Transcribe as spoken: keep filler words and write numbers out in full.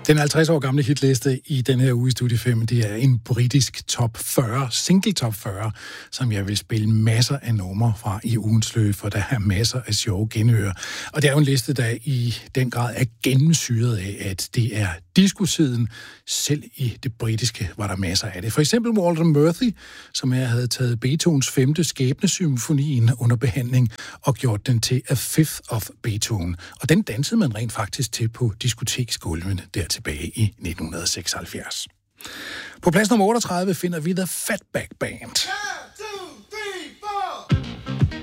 Den halvtreds år gamle hitliste i den her uge i Studie fem, det er en britisk top fyrre, single top fyrre, som jeg vil spille masser af numre fra i ugens løb, for der er masser af sjove genhør. Og det er jo en liste, der i den grad er gennemsyret af, at det er disco-tiden. Selv i det britiske var der masser af det. For eksempel Walter Murphy, som jeg havde taget Beethovens femte skæbnesymfonien under behandling og gjort den til A Fifth of Beethoven. Og den dansede man rent faktisk til på diskoteksgulvene der tilbage i nitten seksoghalvfjerds. På plads nummer otteogtredive finder vi The Fatback Band.